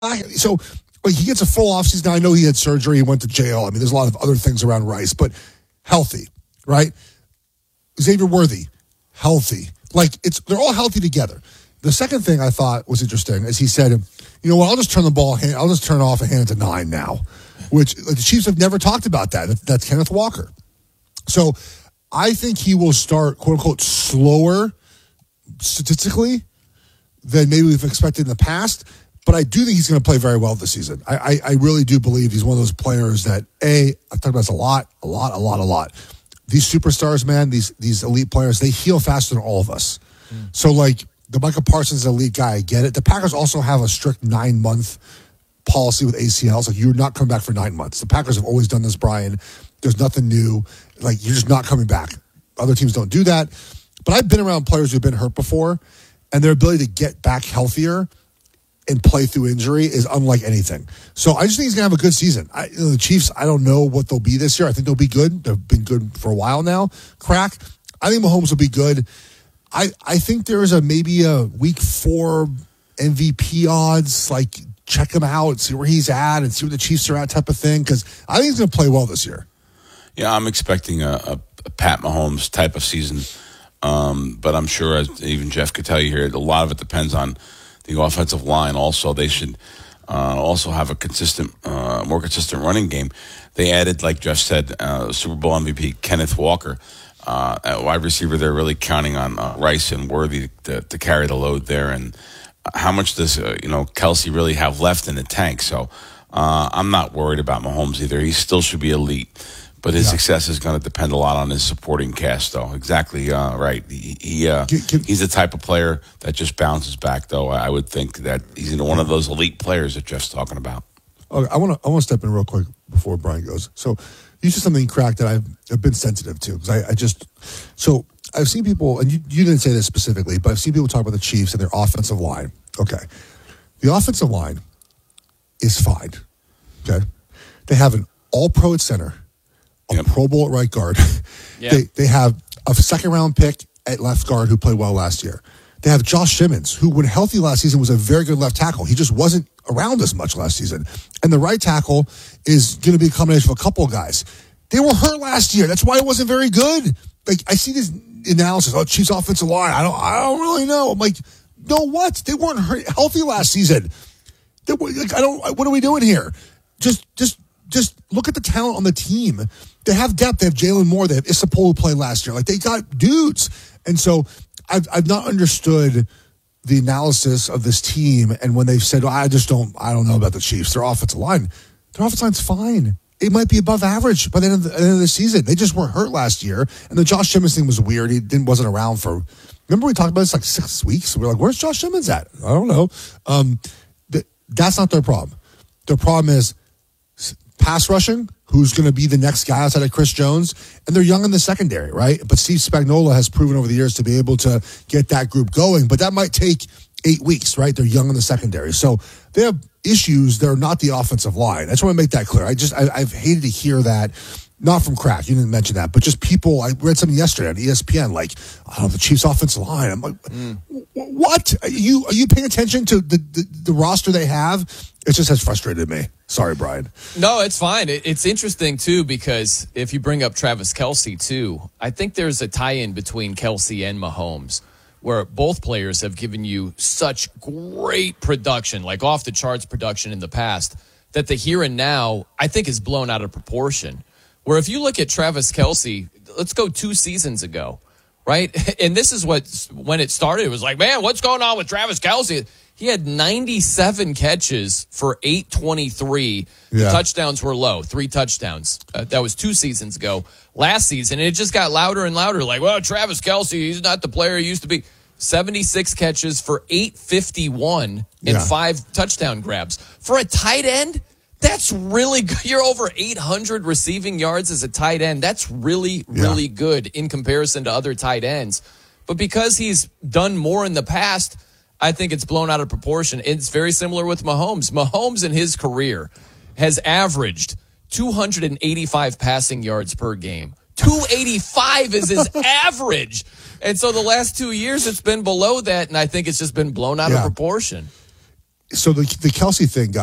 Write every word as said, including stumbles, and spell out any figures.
So like, he gets a full offseason. Now, I know he had surgery. He went to jail. I mean, there's a lot of other things around Rice, but healthy, right? Xavier Worthy, healthy. Like, it's they're all healthy together. The second thing I thought was interesting is he said, you know what, I'll just turn the ball, I'll just turn off and hand it to nine now, which like, the Chiefs have never talked about that. that. That's Kenneth Walker. So I think he will start, quote unquote, slower statistically than maybe we've expected in the past. But I do think he's going to play very well this season. I, I, I really do believe he's one of those players that, A, I've talked about this a lot, a lot, a lot, a lot. These superstars, man, these these elite players, they heal faster than all of us. Mm. So, like, the Michael Parsons elite guy, I get it. The Packers also have a strict nine-month policy with A C Ls. Like, you're not coming back for nine months. The Packers have always done this, Brian. There's nothing new. Like, you're just not coming back. Other teams don't do that. But I've been around players who've been hurt before, and their ability to get back healthier and play through injury is unlike anything. So I just think he's going to have a good season. I, you know, the Chiefs, I don't know what they'll be this year. I think they'll be good. They've been good for a while now. Crack. I think Mahomes will be good. I, I think there is a maybe a week four M V P odds, like check him out, see where he's at, and see where the Chiefs are at type of thing, because I think he's going to play well this year. Yeah, I'm expecting a, a, a Pat Mahomes type of season, um, but I'm sure, as even Jeff could tell you here, a lot of it depends on the offensive line. Also, they should uh, also have a consistent, uh, more consistent running game. They added, like Jeff said, uh, Super Bowl M V P Kenneth Walker. Uh, at wide receiver, they're really counting on uh, Rice and Worthy to, to carry the load there. And how much does uh, you know Kelsey really have left in the tank? So uh, I'm not worried about Mahomes either. He still should be elite, but his yeah. success is going to depend a lot on his supporting cast, though. Exactly uh, right. He, he uh, can, can, he's the type of player that just bounces back, though. I would think that he's one of those elite players that Jeff's talking about. Okay, I want to I want to step in real quick before Brian goes. So you said something, Crack, that I've, I've been sensitive to, because I, I just so I've seen people, and you, you didn't say this specifically, but I've seen people talk about the Chiefs and their offensive line. Okay, the offensive line is fine. Okay, they have an All-Pro at center, a yep. Pro Bowl at right guard. Yep. They they have a second round pick at left guard who played well last year. They have Josh Simmons, who, when healthy last season, was a very good left tackle. He just wasn't around as much last season. And the right tackle is going to be a combination of a couple of guys. They were hurt last year. That's why it wasn't very good. Like, I see this analysis, oh, Chiefs offensive line. I don't, I don't really know. I'm like, no, what? They weren't hurt, healthy last season. They were, like, I don't. What are we doing here? Just, just, just look at the talent on the team. They have depth. They have Jalen Moore. They have Issapola who played last year. Like, they got dudes. And so I've, I've not understood the analysis of this team, and when they've said, oh, I just don't, I don't know about the Chiefs. Their offensive line, their offensive line's fine. It might be above average by the end of the, end of the season. They just weren't hurt last year, and the Josh Simmons thing was weird. He didn't wasn't around for. Remember we talked about this like six weeks. We we're like, where's Josh Simmons at? I don't know. Um, th- that's not their problem. Their problem is pass rushing. Who's going to be the next guy outside of Chris Jones? And they're young in the secondary, right? But Steve Spagnuolo has proven over the years to be able to get that group going. But that might take eight weeks, right? They're young in the secondary. So they have issues. They're not the offensive line. I just want to make that clear. I just, I, I've hated to hear that. Not from Crack. You didn't mention that. But just people, I read something yesterday on E S P N, like, oh, the Chiefs offensive line. I'm like, mm. what? Are you, are you paying attention to the, the, the roster they have? It just has frustrated me. Sorry, Brian. No, it's fine. It, it's interesting, too, because if you bring up Travis Kelce, too, I think there's a tie-in between Kelce and Mahomes, where both players have given you such great production, like off-the-charts production in the past, that the here and now, I think, is blown out of proportion. Where if you look at Travis Kelce, let's go two seasons ago, right? And this is what, when it started, it was like, man, what's going on with Travis Kelce? He had ninety-seven catches for eight twenty-three. Yeah. The touchdowns were low, three touchdowns. Uh, that was two seasons ago. Last season, and it just got louder and louder. Like, well, Travis Kelce, he's not the player he used to be. seventy-six catches for eight fifty-one and yeah. five touchdown grabs. For a tight end, that's really good. You're over eight hundred receiving yards as a tight end. That's really, really yeah. good in comparison to other tight ends. But because he's done more in the past, I think it's blown out of proportion. It's very similar with Mahomes. Mahomes in his career has averaged two hundred eighty-five passing yards per game. two eighty-five is his average. And so the last two years, it's been below that, and I think it's just been blown out yeah. of proportion. so the the Kelsey thing,